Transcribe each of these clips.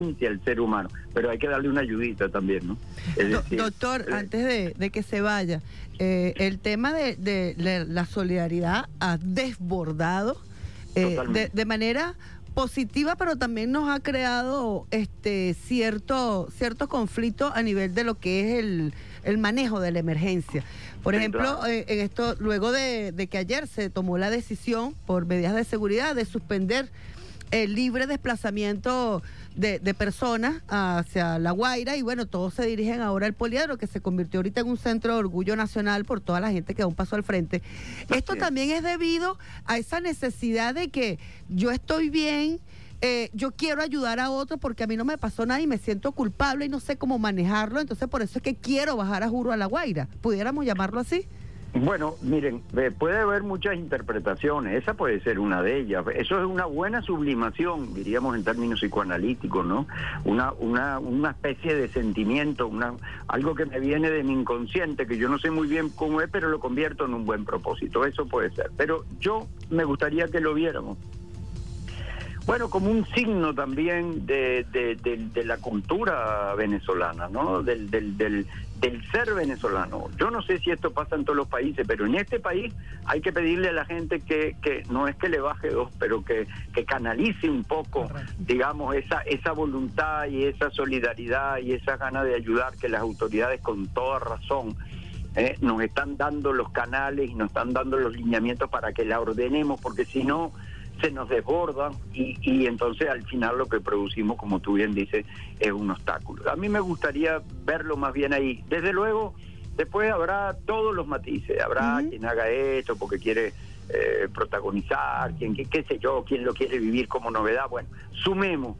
el ser humano, pero hay que darle una ayudita también, ¿no? Es decir, doctor, antes de que se vaya, el tema de la solidaridad ha desbordado de manera positiva, pero también nos ha creado cierto conflicto a nivel de lo que es el manejo de la emergencia. Por ejemplo, claro. En esto, luego de que ayer se tomó la decisión por medidas de seguridad de suspender el libre desplazamiento de personas hacia La Guaira, y bueno, todos se dirigen ahora al Poliedro, que se convirtió ahorita en un centro de orgullo nacional por toda la gente que da un paso al frente. Esto también es debido a esa necesidad de que yo estoy bien, yo quiero ayudar a otros porque a mí no me pasó nada y me siento culpable y no sé cómo manejarlo, entonces por eso es que quiero bajar a juro a La Guaira. ¿Pudiéramos llamarlo así? Bueno, miren, puede haber muchas interpretaciones, esa puede ser una de ellas. Eso es una buena sublimación, diríamos en términos psicoanalíticos, ¿no? Una especie de sentimiento, algo que me viene de mi inconsciente, que yo no sé muy bien cómo es, pero lo convierto en un buen propósito, eso puede ser. Pero yo me gustaría que lo viéramos, bueno, como un signo también de la cultura venezolana, ¿no? Del ser venezolano. Yo no sé si esto pasa en todos los países, pero en este país hay que pedirle a la gente que no es que le baje dos, pero que canalice un poco, digamos, esa voluntad y esa solidaridad y esa ganas de ayudar, que las autoridades con toda razón nos están dando los canales y nos están dando los lineamientos para que la ordenemos, porque si no se nos desbordan y entonces al final lo que producimos, como tú bien dices, es un obstáculo. A mí me gustaría verlo más bien ahí. Desde luego, después habrá todos los matices, habrá quien haga esto porque quiere protagonizar, quien qué sé yo, quien lo quiere vivir como novedad. Bueno, sumemos.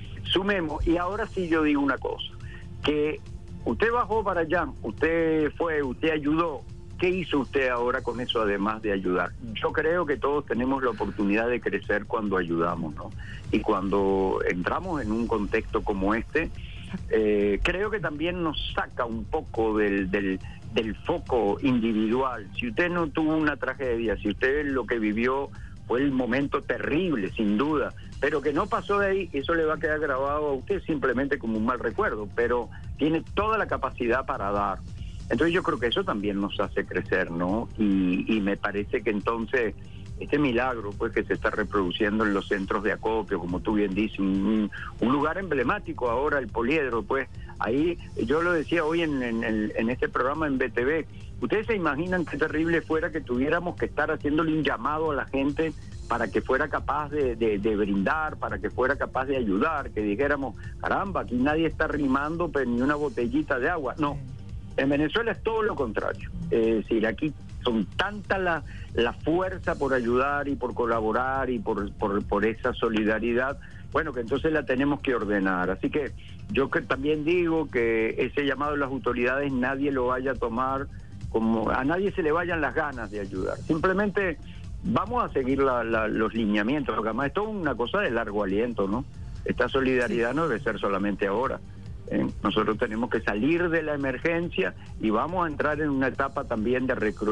Y ahora sí yo digo una cosa, que usted bajó para allá, usted ayudó. ¿Qué hizo usted ahora con eso, además de ayudar? Yo creo que todos tenemos la oportunidad de crecer cuando ayudamos, ¿no? Y cuando entramos en un contexto como este, creo que también nos saca un poco del foco individual. Si usted no tuvo una tragedia, si usted lo que vivió fue el momento terrible, sin duda, pero que no pasó de ahí, eso le va a quedar grabado a usted simplemente como un mal recuerdo, pero tiene toda la capacidad para dar. Entonces yo creo que eso también nos hace crecer, ¿no? Y me parece que entonces este milagro pues que se está reproduciendo en los centros de acopio, como tú bien dices, un lugar emblemático ahora, el Poliedro, pues ahí, yo lo decía hoy en este programa en BTV, ustedes se imaginan qué terrible fuera que tuviéramos que estar haciéndole un llamado a la gente para que fuera capaz de brindar, para que fuera capaz de ayudar, que dijéramos, caramba, aquí nadie está rimando pues, ni una botellita de agua, no. En Venezuela es todo lo contrario, es decir, aquí son tanta la fuerza por ayudar y por colaborar y por esa solidaridad, bueno, que entonces la tenemos que ordenar. Así que yo también digo que ese llamado de las autoridades nadie lo vaya a tomar como, a nadie se le vayan las ganas de ayudar, simplemente vamos a seguir los lineamientos, porque además esto es una cosa de largo aliento, ¿no? Esta solidaridad no debe ser solamente ahora. Nosotros tenemos que salir de la emergencia y vamos a entrar en una etapa también de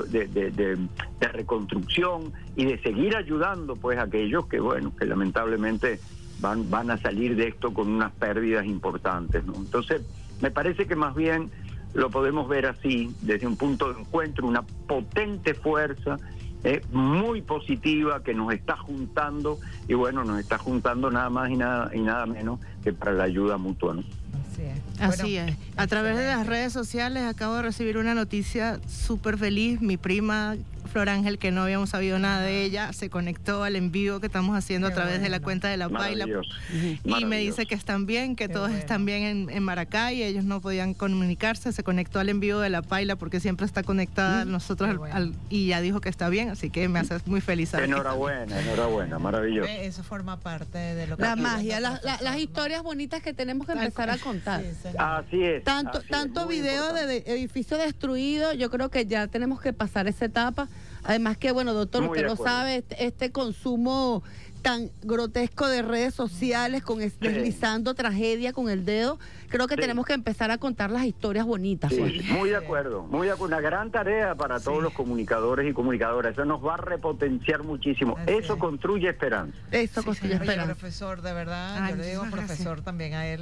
reconstrucción y de seguir ayudando pues a aquellos que bueno, que lamentablemente van a salir de esto con unas pérdidas importantes, ¿no? Entonces me parece que más bien lo podemos ver así, desde un punto de encuentro, una potente fuerza muy positiva que nos está juntando, y bueno, nos está juntando nada más y nada menos que para la ayuda mutua, ¿no? Así es. A través de las redes sociales acabo de recibir una noticia súper feliz. Mi prima Flor Ángel, que no habíamos sabido nada de ella, se conectó al en vivo que estamos haciendo a través de la cuenta de La Paila. Y me dice que están bien, que todos están bien en Maracay. Ellos no podían comunicarse, se conectó al en vivo de La Paila porque siempre está conectada a nosotros y ya dijo que está bien, así que me hace muy feliz. Enhorabuena, maravilloso. Eso forma parte de lo que... La magia, las historias bonitas que tenemos que empezar a contar. Sí, así es. Tanto video de edificio destruido, yo creo que ya tenemos que pasar esa etapa. Además que, bueno, doctor, Muy usted lo sabe, este consumo tan grotesco de redes sociales, deslizando tragedia con el dedo, creo que tenemos que empezar a contar las historias bonitas. Sí, pues. muy de acuerdo, una gran tarea para todos los comunicadores y comunicadoras, eso nos va a repotenciar muchísimo, eso construye esperanza. Eso construye esperanza. Profesor, de verdad, yo le digo profesor también a él.